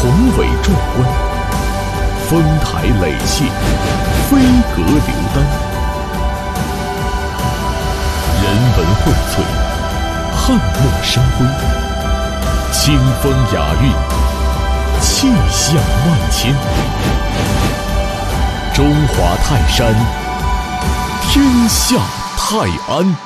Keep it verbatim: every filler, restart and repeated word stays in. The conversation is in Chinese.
宏伟壮观，丰台垒榭，飞阁流丹，人文荟萃，汉墨生辉，清风雅韵，气象万千。中华泰山，天下泰安。